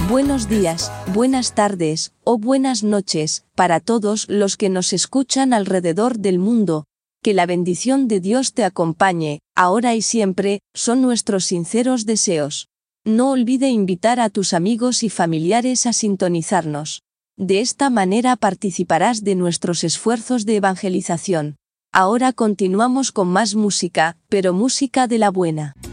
Buenos días, buenas tardes, o buenas noches, para todos los que nos escuchan alrededor del mundo. Que la bendición de Dios te acompañe, ahora y siempre, son nuestros sinceros deseos. No olvide invitar a tus amigos y familiares a sintonizarnos. De esta manera participarás de nuestros esfuerzos de evangelización. Ahora continuamos con más música, pero música de la buena.